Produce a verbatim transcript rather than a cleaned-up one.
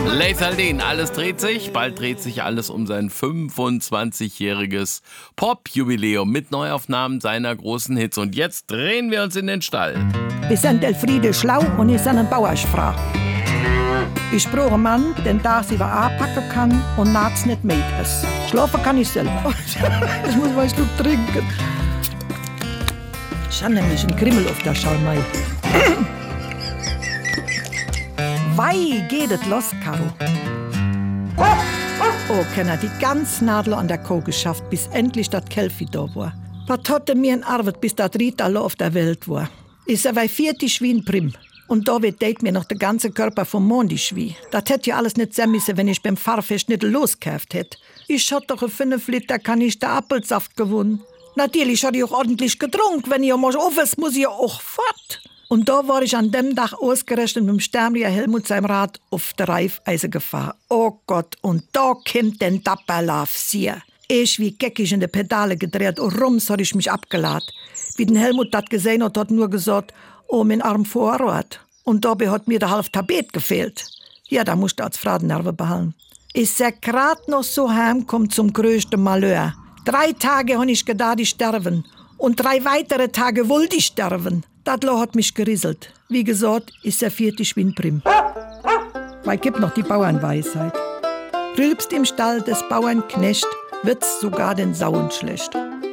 Lethal Dean, alles dreht sich. Bald dreht sich alles um sein fünfundzwanzigjähriges Pop-Jubiläum mit Neuaufnahmen seiner großen Hits. Und jetzt drehen wir uns in den Stall. Wir sind Elfriede Schlau und ich bin ein Bauersfrau. Ich brauche einen Mann, den da sie was anpacken kann und nachts nicht mit ist. Schlafen kann ich selber. Ich muss mal einen Schluck trinken. Ich habe nämlich einen Krimmel auf der Schalmei. Wei, geht es los, Caro. Oh, Kenner, die ganz Nadel an der Kuh geschafft, bis endlich das Kelfi da war. Was hatte mir in Arbeit, bis das Ried alle auf der Welt war? Ist er bei vierzig wie ein Prim. Und da wird date mir noch der ganze Körper vom Mondi schwie. Das hätte ja alles nicht sein müssen, wenn ich beim Fahrfest nicht losgekauft hätte. Ich hatte doch fünf Liter Kanister Apfelsaft gewonnen. Natürlich hatte ich auch ordentlich getrunken. Wenn ich mal auf ist, muss ich ja auch fort. Und da war ich an dem Tag ausgerechnet mit dem Sternlicher Helmut seinem Rad auf der Reifeise gefahren. Oh Gott, und da kommt den Dapperlauf sehr. Ich wie geckig in die Pedale gedreht und rums hat ich mich abgeladen. Wie den Helmut das gesehen hat, hat nur gesagt, oh, mein Arm Vorrat. Und dabei hat mir der halbe Tabet gefehlt. Ja, da musste als Fradennerve behalten. Ich sag grad noch so heimkommt zum größten Malheur. Drei Tage hab ich gedacht, ich sterben. Und drei weitere Tage wollte ich sterben. Das hat mich gerieselt. Wie gesagt, ist er vierzig wie ein Prim. Weil gibt noch die Bauernweisheit. Rülpst im Stall des Bauernknecht, wird's sogar den Sauen schlecht.